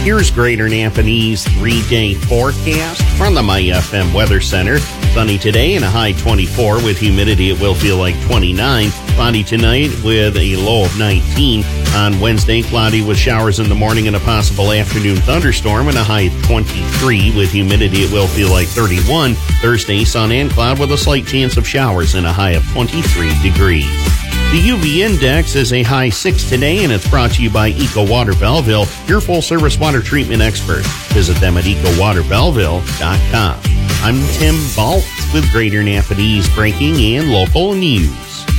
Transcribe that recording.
Here's Greater Napanese 3-day forecast from the MyFM Weather Center. Sunny today and a high 24 with humidity. It will feel like 29. Cloudy tonight with a low of 19. On Wednesday, cloudy with showers in the morning and a possible afternoon thunderstorm and a high of 23 with humidity. It will feel like 31. Thursday, sun and cloud with a slight chance of showers and a high of 23 degrees. The UV index is a high 6 today, and it's brought to you by Eco Water Belleville, your full-service water treatment expert. Visit them at ecowaterbelleville.com. I'm Tim Baltz with Greater Napanese breaking and local news.